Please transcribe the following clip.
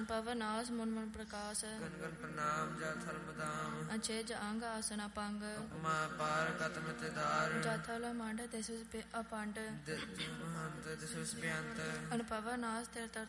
ਅਨੁਭਵ ਨਾਸ ਮਨ ਮਨ ਪ੍ਰਕਾਸ਼ ਗਨ ਗਨ ਪ੍ਰਣਾਮ ਜਲ ਥਲ ਮਦਾਮ ਅਛੇਜ ਅੰਗ ਆਸਨ ਅਪੰਗ ਉਪਮਾ ਪਾਰ ਕਤਮ ਤੇ ਦਾਰ ਜਾਥਲ ਮੰਡ ਤਿਸ ਅਪੰਡ ਮਹੰਤ ਦਿਸ ਬਿਆੰਤ ਅਨੁਭਵ ਨਾਸ ਤੇਰ ਤਰ